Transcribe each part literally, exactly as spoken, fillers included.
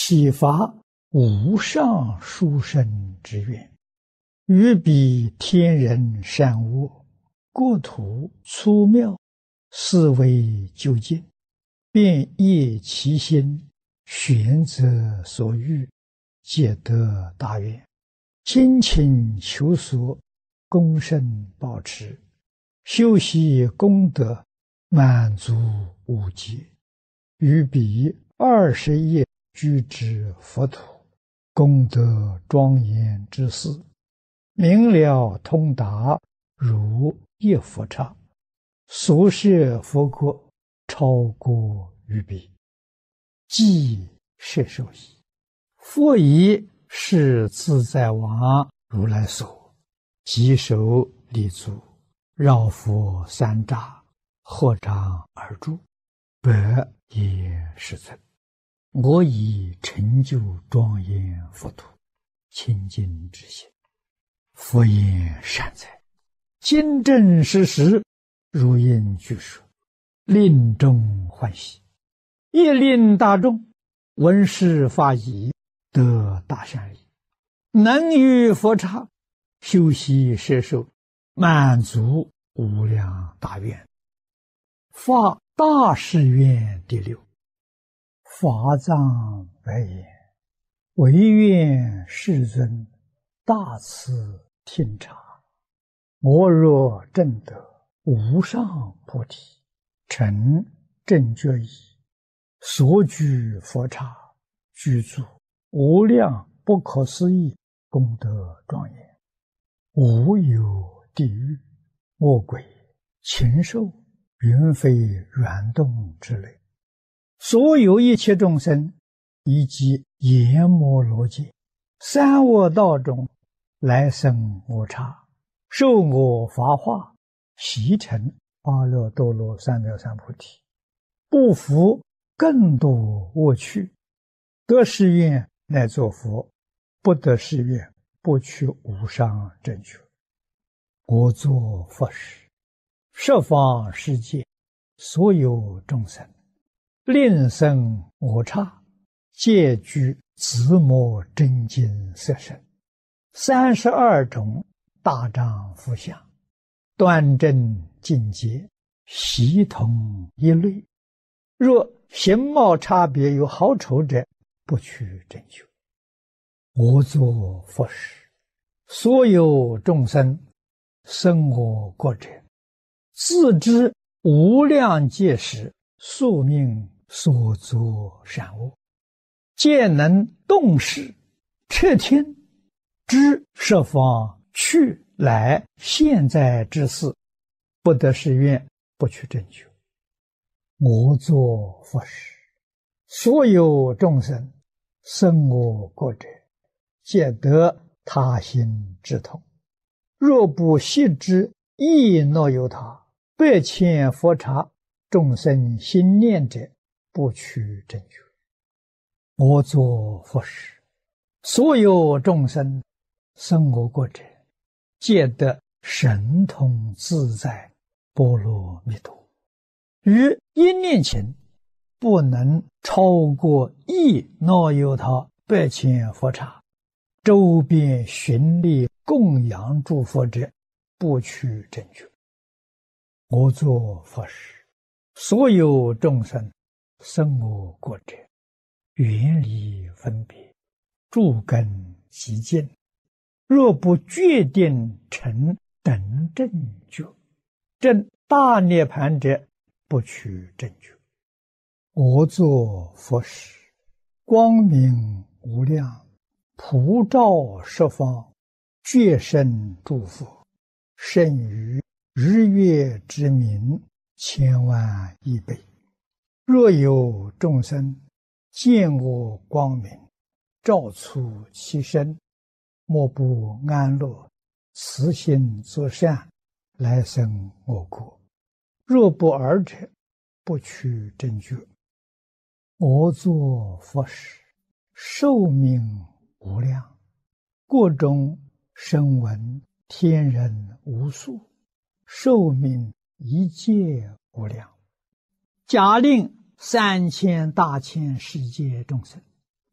启发无上殊胜之愿，于彼天人善恶，国土粗妙，思维究竟，便业其心，选择所欲，皆得大愿。精勤求索，功胜保持，修习功德，满足无极。于彼二十业居之佛土，功德庄严之事，明了通达，如一佛刹。所摄佛国，超过于彼，即摄受矣。复以是自在王如来所，稽首立足，绕佛三匝，合掌而住，百也世尊。我以成就庄严佛土，清净之心。佛言善哉，今正实实，如应具说，令众欢喜，亦令大众闻是法已，得大善利，能于佛刹修习摄受，满足无量大愿。发大誓愿第六。法藏白言：唯愿世尊大慈听察，我若证得无上菩提，成正觉已，所居佛刹，具足无量不可思议功德庄严，无有地狱、恶鬼、禽兽、云飞缘动之类，所有一切众生，以及阎摩罗界、三恶道中来生我刹，受我法化，习成阿耨多罗三藐三菩提，不服更多恶趣，得誓愿乃作佛，不得誓愿不取无上正觉。我作佛时，十方世界所有众生，令生我刹，皆具自摩真经色身，三十二种大丈夫相，端正境界，悉同一类。若形貌差别有好丑者，不取正觉。我作佛时，所有众生生我国者，自知无量劫时宿命所作善恶，皆能动识彻天，知十方去来现在之事，不得誓愿不取正觉。我作佛时，所有众生生我国者，皆得他心之通。若不悉知亦若有他，百千佛刹众生心念者，不取正觉。我作佛时，所有众生生我国者，皆得神通自在波罗蜜多。于一念前，不能超过一若有他百千佛刹，周边寻历供养诸佛者，不取正觉。我作佛时，所有众生生我国者，远离分别，诸根极净，若不决定成等正觉，证大涅盘者，不取正觉。我作佛时，光明无量，普照十方，觉生诸佛，胜于日月之明千万亿倍。若有众生见我光明，照出其身，莫不安乐，慈心作善，来生我国。若不尔者，不取正觉。我作佛时，寿命无量，国中声闻天人无数，寿命一切无量。假令三千大千世界众生，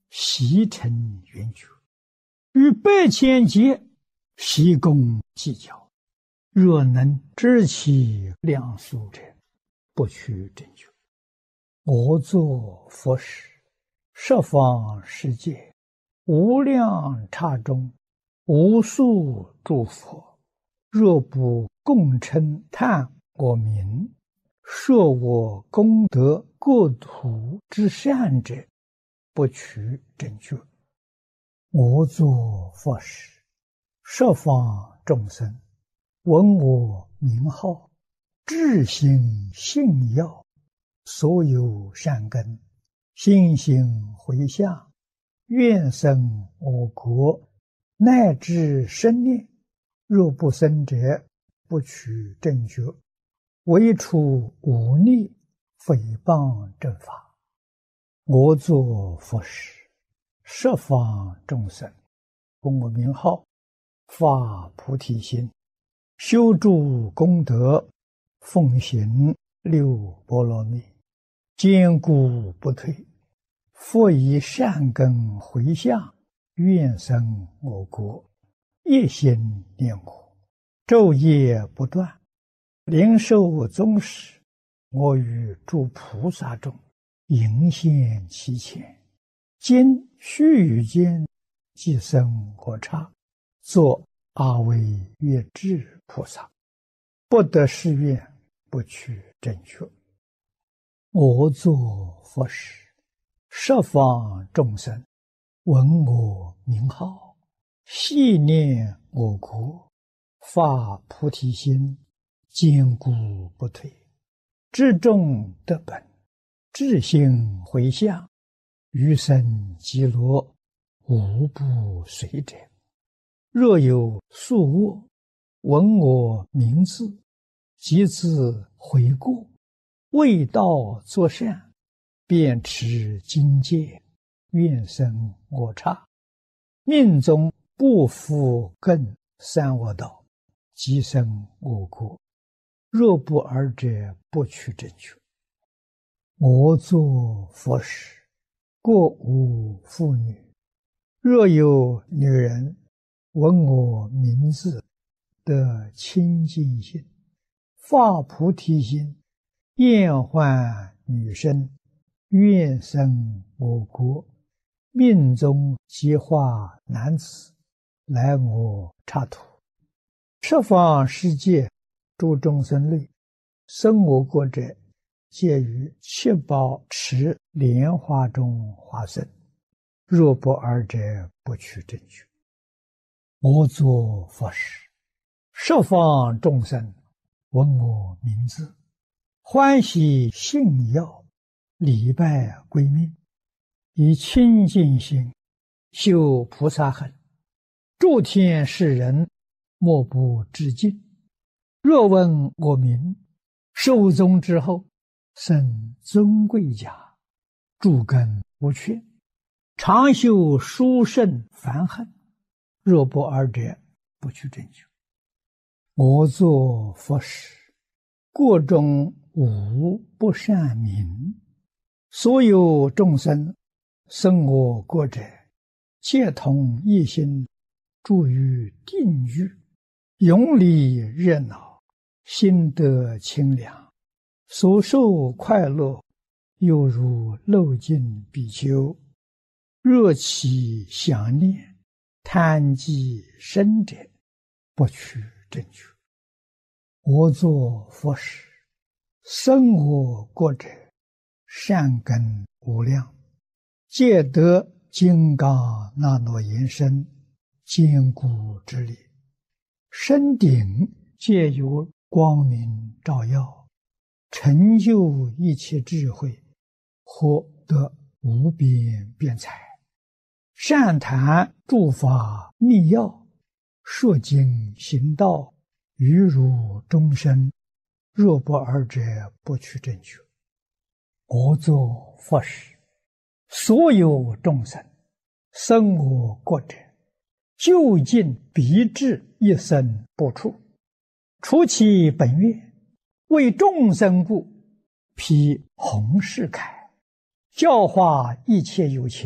习成圆觉，于百千劫习功计较，若能知其量数者，不取正觉。我作佛时，十方世界无量刹中，无数诸佛，若不共称叹我名，说我功德国土之善者，不取正觉。我作佛时，十方众生闻我名号，至心信要，所有善根心行回向，愿生我国，乃至生念，若不生者，不取正觉。唯除忤逆诽谤正法。我作佛时，十方众生闻我名号，发菩提心，修诸功德，奉行六波罗蜜，坚固不退，复以善根回向，愿生我国，一心念我，昼夜不断，灵受宗室，我与诸菩萨中迎现其前，今须臾间即生我刹，作阿惟越致菩萨，不得誓愿，不取正觉。我作佛时，十方众生闻我名号，系念我国，发菩提心，坚固不退，至众得本，至心回向，余生极乐，无不随者。若有宿卧，闻我名字，即自悔过，为道作善，便持经戒，愿生我刹，命中不复更三恶道，即生我国。若不尔者，不取正觉。我作佛时，过无妇女，若有女人闻我名字，得清净心，发菩提心，厌患女身，愿生我国，命中即化男子，来我刹土。十方世界诸众生类，生我国者，皆于七宝池莲花中化身。若不尔者，不取正觉。我作佛时，十方众生闻我名字，欢喜信要，礼拜归命，以清净心修菩萨行，诸天世人莫不致敬。若闻我名，寿终之后，生尊贵家，诸根无缺，常修殊胜梵行。若不尔者，不取正觉。我作佛时，国中无不善民，所有众生生我国者，皆同一心，住于定狱，永离热闹，心得清凉，所受快乐，犹如漏尽比丘。若其想念，贪积生者，不取正觉。我作佛时，生我国者，善根无量，皆得金刚那罗延伸，坚固之力，身顶皆有光明照耀，成就一切智慧，获得无边辩才，善谈诸法密要，说经行道，于如终身。若不尔者，不取正觉。我作佛时，所有众生生我国者，究竟必至一生不出，除其本愿，为众生故，披弘誓铠，教化一切有情